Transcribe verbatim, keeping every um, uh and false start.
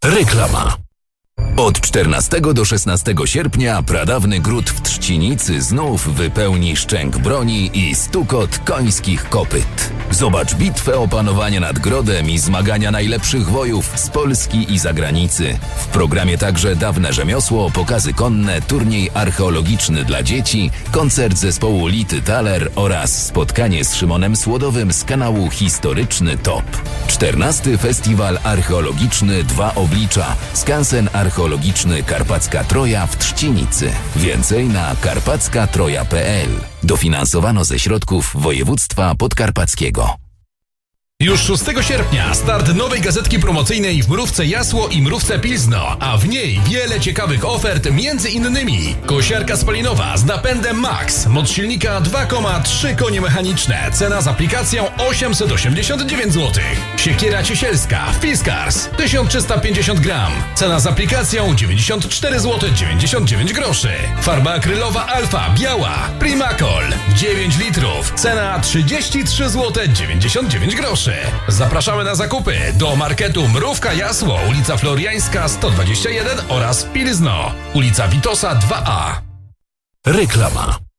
Reklama. Od czternastego do szesnastego sierpnia pradawny gród w Trzcinicy znów wypełni szczęk broni i stukot końskich kopyt. Zobacz bitwę o panowanie nad grodem i zmagania najlepszych wojów z Polski i zagranicy. W programie także dawne rzemiosło, pokazy konne, turniej archeologiczny dla dzieci, koncert zespołu Lity Thaler oraz spotkanie z Szymonem Słodowym z kanału Historyczny Top. czternasty Festiwal Archeologiczny Dwa Oblicza. Skansen archeologiczny Karpacka Troja w Trzcinicy. Więcej na karpacka troja kropka p l. Dofinansowano ze środków województwa podkarpackiego. Już szóstego sierpnia start nowej gazetki promocyjnej w Mrówce Jasło i Mrówce Pilzno, a w niej wiele ciekawych ofert, między innymi kosiarka spalinowa z napędem Max, moc silnika dwa przecinek trzy konie mechaniczne, cena z aplikacją osiemset osiemdziesiąt dziewięć złotych. Siekiera ciesielska Fiskars tysiąc trzysta pięćdziesiąt gram, cena z aplikacją dziewięćdziesiąt cztery złote dziewięćdziesiąt dziewięć groszy. Farba akrylowa Alfa biała Primacol dziewięć litrów, cena trzydzieści trzy złote dziewięćdziesiąt dziewięć groszy. Zapraszamy na zakupy do marketu Mrówka Jasło, ulica Floriańska sto dwadzieścia jeden oraz Pilzno, ulica Witosa dwa a. Reklama.